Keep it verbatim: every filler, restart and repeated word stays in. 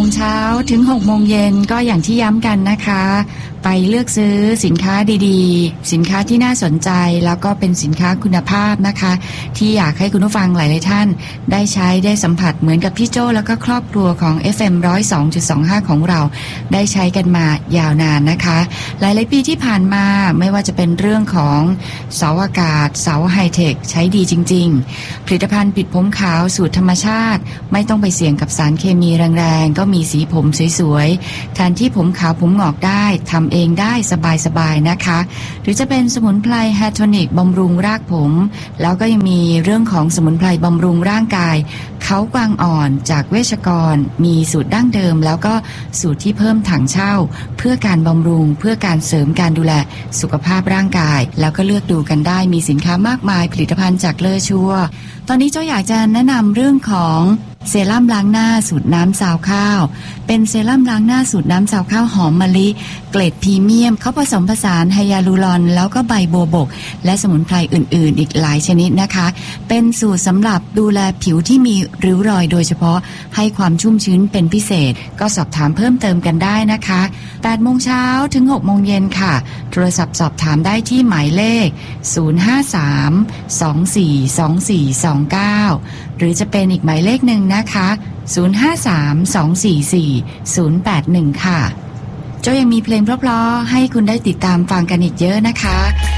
เช้าถึงหกโมงเย็นก็อย่างที่ย้ำกันนะคะไปเลือกซื้อสินค้าดีๆสินค้าที่น่าสนใจแล้วก็เป็นสินค้าคุณภาพนะคะที่อยากให้คุณผู้ฟังหลายๆท่านได้ใช้ได้สัมผัสเหมือนกับพี่โจ้แล้วก็ครอบครัวของ เอฟ เอ็ม หนึ่งศูนย์สองจุดสองห้า ของเราได้ใช้กันมายาวนานนะคะหลายๆปีที่ผ่านมาไม่ว่าจะเป็นเรื่องของเสาอากาศเสาไฮเทคใช้ดีจริงๆผลิตภัณฑ์ปิดผมขาวสูตรธรรมชาติไม่ต้องไปเสี่ยงกับสารเคมีแรงๆก็มีสีผมสวยๆแทนที่ผมขาวผมงอกได้ทำเองได้สบายๆนะคะหรือจะเป็นสมุนไพรแฮร์โทนิกบำรุงรากผมแล้วก็ยังมีเรื่องของสมุนไพรบำรุงร่างกายเขากวางอ่อนจากเวชกรมีสูตรดั้งเดิมแล้วก็สูตรที่เพิ่มถังเช่าเพื่อการบำรุงเพื่อการเสริมการดูแลสุขภาพร่างกายแล้วก็เลือกดูกันได้มีสินค้ามากมายผลิตภัณฑ์จากเลอชัวตอนนี้เจ้าอยากจะแนะนำเรื่องของเซรั่มล้างหน้าสูตรน้ำซาวข้าวเป็นเซรั่มล้างหน้าสูตรน้ำซาวข้าวหอมมะลิเกรดพรีเมียมเขาผสมผสานไฮยาลูรอนแล้วก็ใบโบวบกและสมุนไพรอื่นๆอีกหลายชนิดนะคะเป็นสูตรสำหรับดูแลผิวที่มีริ้วรอยโดยเฉพาะให้ความชุ่มชื้นเป็นพิเศษก็สอบถามเพิ่มเติมกันได้นะคะแปดโมงเช้าถึงหกโมงเย็นค่ะโทรศัพท์สอบถามได้ที่หมายเลขศูนย์ ห้า สาม สอง สี่ สอง สี่ สอง เก้าหรือจะเป็นอีกหมายเลขหนึ่งนะคะศูนย์ ห้า สาม สอง สี่ สี่ ศูนย์ แปด หนึ่งค่ะโจ้ยังมีเพลงเพราะๆให้คุณได้ติดตามฟังกันอีกเยอะนะคะ